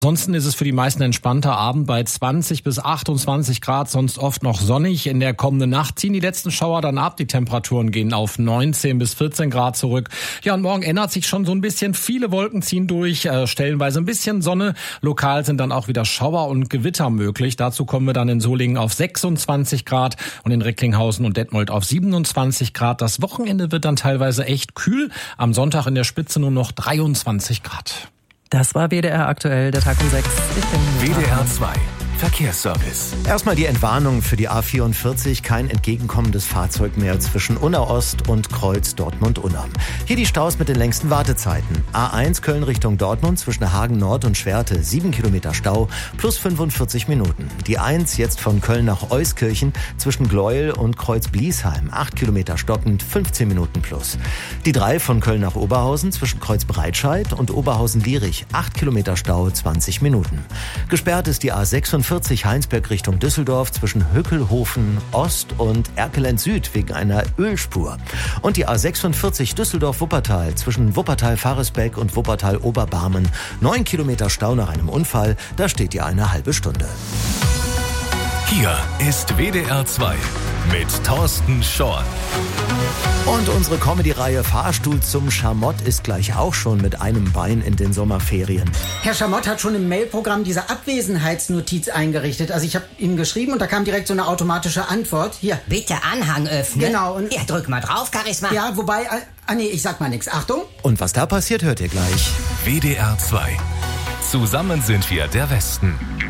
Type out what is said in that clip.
Ansonsten ist es für die meisten entspannter Abend bei 20 bis 28 Grad, sonst oft noch sonnig. In der kommenden Nacht ziehen die letzten Schauer dann ab. Die Temperaturen gehen auf 19 bis 14 Grad zurück. Ja, und morgen ändert sich schon so ein bisschen. Viele Wolken ziehen durch, stellenweise ein bisschen Sonne. Lokal sind dann auch wieder Schauer und Gewitter möglich. Dazu kommen wir dann in Solingen auf 26 Grad und in Recklinghausen und Detmold auf 27 Grad. Das Wochenende wird dann teilweise echt kühl. Am Sonntag in der Spitze nur noch 23 Grad. Das war WDR aktuell, der Tag um 6. Ich bin WDR 2. Verkehrsservice. Erstmal die Entwarnung für die A44. Kein entgegenkommendes Fahrzeug mehr zwischen Unna Ost und Kreuz Dortmund-Unna. Hier die Staus mit den längsten Wartezeiten. A1 Köln Richtung Dortmund zwischen Hagen Nord und Schwerte 7 Kilometer Stau plus 45 Minuten. Die 1 jetzt von Köln nach Euskirchen zwischen Gleuel und Kreuz Bliesheim 8 Kilometer stockend 15 Minuten plus. Die 3 von Köln nach Oberhausen zwischen Kreuz Breitscheid und Oberhausen-Lierich 8 Kilometer Stau 20 Minuten. Gesperrt ist die A46 Heinsberg Richtung Düsseldorf zwischen Hückelhofen Ost und Erkelenz Süd wegen einer Ölspur. Und die A46 Düsseldorf-Wuppertal zwischen Wuppertal-Faresbeck und Wuppertal-Oberbarmen 9 Kilometer Stau nach einem Unfall, da steht ihr eine halbe Stunde. Hier ist WDR 2 mit Thorsten Schorn. Und unsere Comedy-Reihe Fahrstuhl zum Schamott ist gleich auch schon mit einem Bein in den Sommerferien. Herr Schamott hat schon im Mailprogramm diese Abwesenheitsnotiz eingerichtet. Also ich habe Ihnen geschrieben und da kam direkt so eine automatische Antwort. Hier. Bitte Anhang öffnen. Genau. Und ja, drück mal drauf, Charisma. Ja, wobei... nee, ich sag mal nichts. Achtung. Und was da passiert, hört ihr gleich. WDR 2. Zusammen sind wir der Westen.